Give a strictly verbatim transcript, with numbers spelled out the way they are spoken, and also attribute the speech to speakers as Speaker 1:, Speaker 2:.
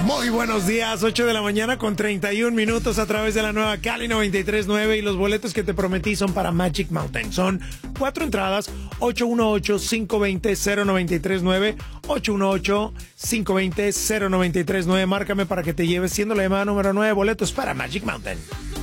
Speaker 1: Muy buenos días, ocho de la mañana con treinta y un minutos a través de la nueva Cali noventa y tres punto nueve y los boletos que te prometí son para Magic Mountain. Son cuatro entradas, ocho uno ocho, cinco dos cero, cero nueve tres nueve, ocho uno ocho, cinco dos cero, cero nueve tres nueve. Márcame para que te lleves siendo la llamada número nueve, boletos para Magic Mountain.